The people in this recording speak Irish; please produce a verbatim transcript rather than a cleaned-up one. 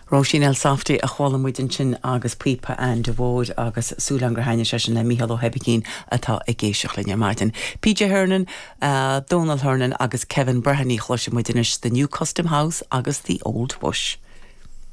Roisin el Safty a chhála muidin sin agus Pipa an Devód agus Súlan Grahaine se sin le Mícheál Ó Hebigín atá ag géisioach lenne Martin. P J Hernan, uh, Donald Hernan agus Kevin Brehany chluise muidin is the new Custom House agus the Old Bush.